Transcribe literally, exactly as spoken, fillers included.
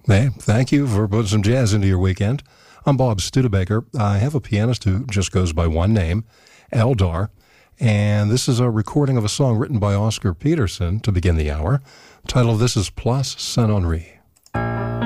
Hey, thank you for putting some jazz into your weekend. I'm Bob Studebaker. I have a pianist who just goes by one name, Eldar, and this is a recording of a song written by Oscar Peterson to begin the hour. The title of this is Place Saint-Henri.